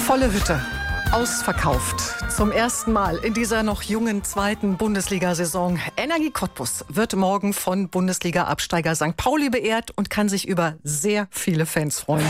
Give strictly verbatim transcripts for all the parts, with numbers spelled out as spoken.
Volle Hütte. Ausverkauft. Zum ersten Mal in dieser noch jungen zweiten Bundesliga-Saison. Energie Cottbus wird morgen von Bundesliga-Absteiger Sankt Pauli beehrt und kann sich über sehr viele Fans freuen.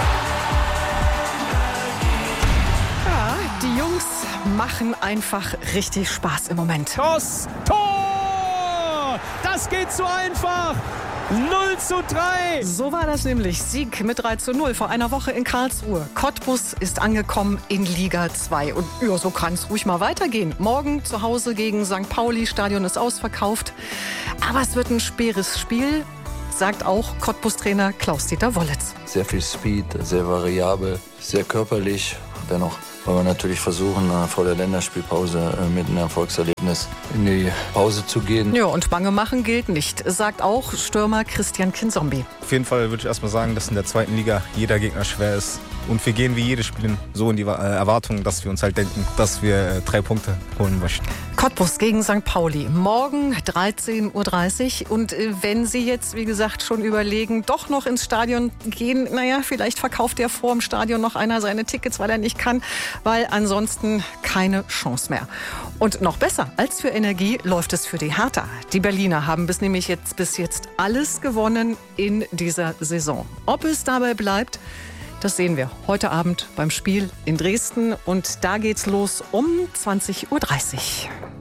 Ja, die Jungs machen einfach richtig Spaß im Moment. Toss, Tor! Das geht so einfach! null zu drei. So war das nämlich. Sieg mit drei zu null vor einer Woche in Karlsruhe. Cottbus ist angekommen in Liga zwei. Und ja, so kann es ruhig mal weitergehen. Morgen zu Hause gegen Sankt Pauli. Stadion ist ausverkauft. Aber es wird ein schweres Spiel, sagt auch Cottbus-Trainer Klaus-Dieter Wollitz. Sehr viel Speed, sehr variabel, sehr körperlich. Dennoch wollen wir natürlich versuchen, vor der Länderspielpause mit einem Erfolgserlebnis in die Pause zu gehen. Ja, und Bange machen gilt nicht, sagt auch Stürmer Christian Kinzombie. Auf jeden Fall würde ich erstmal sagen, dass in der zweiten Liga jeder Gegner schwer ist. Und wir gehen wie jedes Spiel so in die Erwartung, dass wir uns halt denken, dass wir drei Punkte holen möchten. Cottbus gegen Sankt Pauli. Morgen dreizehn Uhr dreißig. Und wenn Sie jetzt, wie gesagt, schon überlegen, doch noch ins Stadion gehen, naja, vielleicht verkauft ja vor dem Stadion noch einer seine Tickets, weil er nicht kann, weil ansonsten keine Chance mehr. Und noch besser als für Energie läuft es für die Hertha. Die Berliner haben bis nämlich jetzt bis jetzt alles gewonnen in dieser Saison. Ob es dabei bleibt, das sehen wir heute Abend beim Spiel in Dresden. Und da geht's los um zwanzig Uhr dreißig.